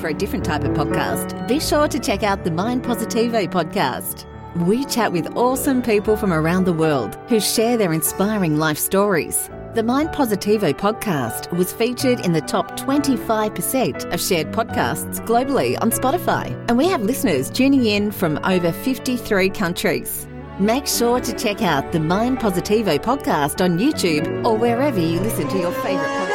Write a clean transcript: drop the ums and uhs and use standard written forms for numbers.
for a different type of podcast, be sure to check out the Mind Positivo podcast. We chat with awesome people from around the world who share their inspiring life stories. The Mind Positivo podcast was featured in the top 25% of shared podcasts globally on Spotify, and we have listeners tuning in from over 53 countries. Make sure to check out the Mind Positivo podcast on YouTube or wherever you listen to your favourite podcasts.